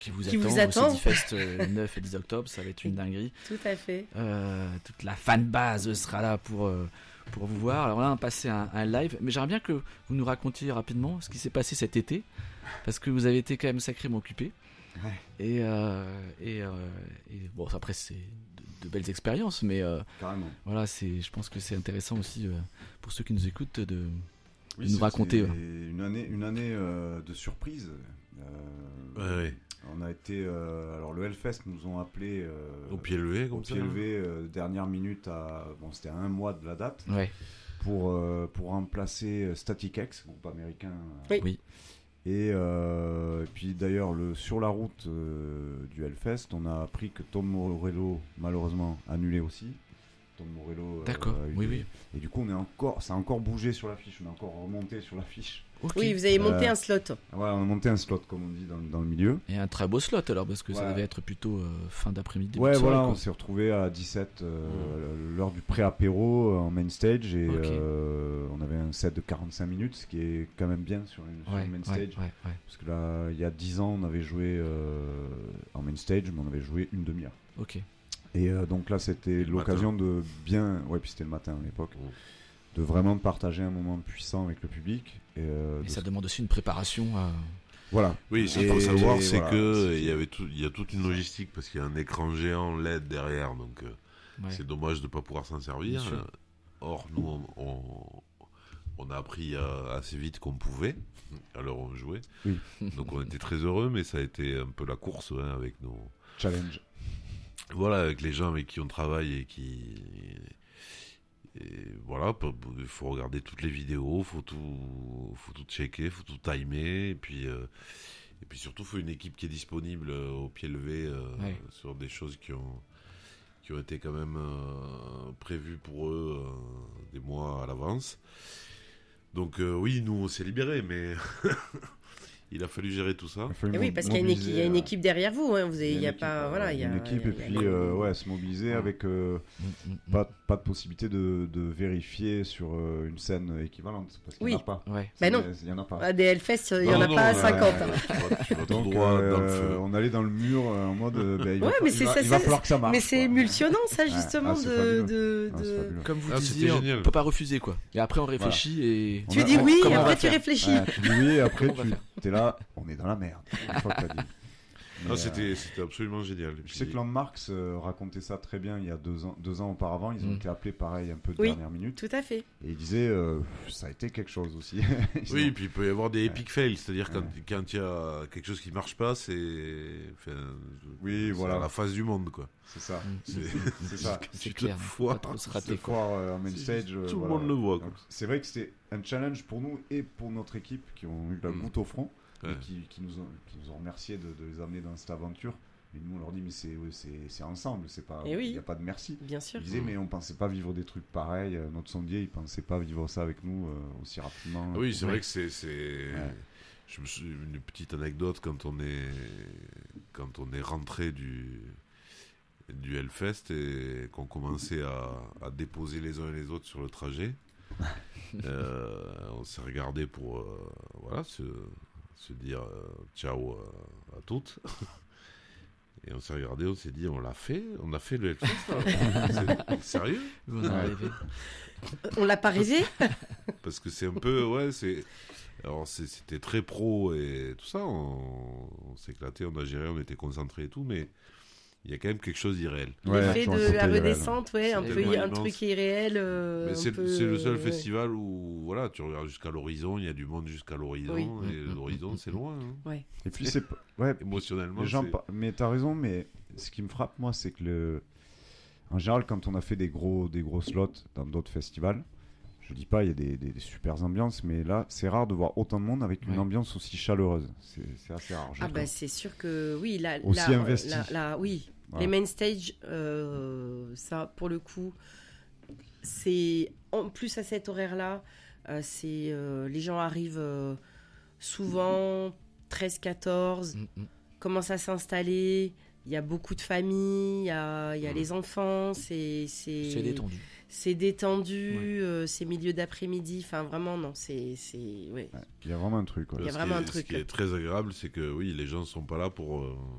qui vous attend. Au CDFest 9 et 10 octobre, ça va être une dinguerie. Tout à fait. Toute la fanbase sera là pour vous voir. Alors là, on va passer un live, mais j'aimerais bien que vous nous racontiez rapidement ce qui s'est passé cet été, parce que vous avez été quand même sacrément occupé. Ouais. Et bon, après c'est de belles expériences, mais carrément. Voilà, je pense que c'est intéressant aussi pour ceux qui nous écoutent de nous raconter. Une année de surprise. Ouais. On a été, alors le Hellfest nous ont appelé au pied levé, comme ça. Dernière minute c'était à un mois de la date. Ouais. Pour remplacer Static X, groupe américain. Oui. Et puis d'ailleurs sur la route du Hellfest, on a appris que Tom Morello malheureusement annulé aussi. Tom Morello. D'accord. Oui. Et du coup ça a encore bougé sur l'affiche, on a encore remonté sur l'affiche. Okay. Oui, vous avez monté un slot. Ouais, on a monté un slot comme on dit dans le milieu. Et un très beau slot alors parce que ça devait être plutôt fin d'après-midi. Ouais, voilà, on s'est retrouvé à 17 l'heure du pré-apéro en main stage et on avait un set de 45 minutes, ce qui est quand même bien sur une main stage. Ouais. Parce que là, il y a 10 ans, on avait joué en main stage, mais on avait joué une demi-heure. Ok. Et donc là, c'était l'occasion de bien. Ouais, puis c'était le matin à l'époque. De vraiment partager un moment puissant avec le public. Et ça demande aussi une préparation. Voilà. Oui, ce qu'il faut savoir, c'est que il y a toute une logistique parce qu'il y a un écran géant LED derrière, donc c'est dommage de pas pouvoir s'en servir. Or, nous, on a appris assez vite qu'on pouvait, alors on jouait. Oui. Donc on était très heureux, mais ça a été un peu la course avec nos challenges. Voilà, avec les gens avec qui on travaille et voilà, il faut regarder toutes les vidéos, faut tout checker, faut tout timer, et puis surtout, il faut une équipe qui est disponible au pied levé sur des choses qui ont été quand même prévues pour eux des mois à l'avance. Donc oui, nous on s'est libérés, mais il a fallu gérer tout ça. Et oui, parce qu'il y a une équipe derrière vous. Hein. Il y a pas, voilà, il y a une équipe et puis se mobiliser avec pas de possibilité de vérifier sur une scène équivalente parce qu'il n'y en a pas. Ouais. Ben non. Il y en a pas. À des Hellfest, il y en a pas 50. Tu vas donc droit dans le feu. on allait dans le mur en mode il va falloir que ça marche. Mais c'est émulsionnant ça justement comme vous disiez, on peut pas refuser quoi. Et après on réfléchit et tu dis oui et après tu réfléchis. Tu dis oui et après t'es là, on est dans la merde. Une fois que t'as dit. Non, c'était absolument génial. Je sais que Landmarks racontait ça très bien il y a 2 ans auparavant. Ils ont été appelés pareil un peu de dernière minute. Tout à fait. Et ils disaient ça a été quelque chose aussi. Oui, et puis il peut y avoir des epic fails, c'est-à-dire quand il y a quelque chose qui marche pas, c'est voilà, la face du monde quoi. C'est ça. C'est ça. C'est clair. Faut se rater en main stage. Tout le monde le voit. Donc, c'est vrai que c'était un challenge pour nous et pour notre équipe qui ont eu la goutte au front. Et qui nous ont remercié de les amener dans cette aventure. Et nous, on leur dit, mais c'est ensemble, c'est pas, il n'y a pas de merci. Bien sûr. Ils disaient, mais on pensait pas vivre des trucs pareils. Notre sondier, il pensait pas vivre ça avec nous aussi rapidement. Oui, c'est vrai que je me suis une petite anecdote quand on est rentré du Hellfest et qu'on commençait à déposer les uns et les autres sur le trajet. On s'est regardé pour se dire ciao à toutes. Et on s'est regardé, on s'est dit on a fait le Hellfest. C'est sérieux? On l'a pas rêvé? Parce que c'est un peu alors c'était très pro et tout ça, on s'éclatait, on a géré, on était concentrés et tout, mais il y a quand même quelque chose d'irréel. L'effet de la redescente, un truc irréel. Mais c'est le seul festival où voilà, tu regardes jusqu'à l'horizon, il y a du monde jusqu'à l'horizon, et l'horizon c'est loin. Hein. Ouais. Et puis c'est émotionnellement. Mais t'as raison, mais ce qui me frappe moi, c'est que en général, quand on a fait des gros slots dans d'autres festivals, je dis pas, il y a des super ambiances, mais là, c'est rare de voir autant de monde avec une ambiance aussi chaleureuse. C'est assez rare. C'est sûr que oui, investi. Les main stage, ça, pour le coup, c'est en plus à cet horaire-là, les gens arrivent souvent 13-14, commencent à s'installer. Il y a beaucoup de familles, il y a les enfants, c'est détendu. C'est détendu, c'est milieu d'après-midi, enfin vraiment non, il y a vraiment un truc. Ce qui est très agréable, c'est que oui, les gens sont pas là pour